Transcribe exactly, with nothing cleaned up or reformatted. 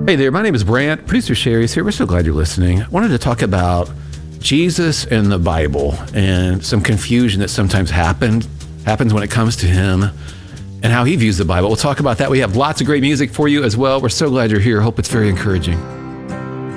Hey there, my name is Brant. Producer Sherry's here. We're so glad you're listening. I wanted to talk about Jesus and the Bible and some confusion that sometimes happened, happens when it comes to him and how he views the Bible. We'll talk about that. We have lots of great music for you as well. We're so glad you're here. Hope it's very encouraging.